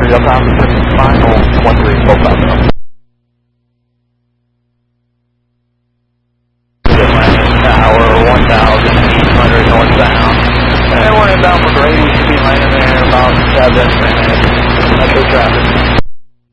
Real Competition, final 13, full stop now. Tower 1,800 northbound, and we're inbound for grading.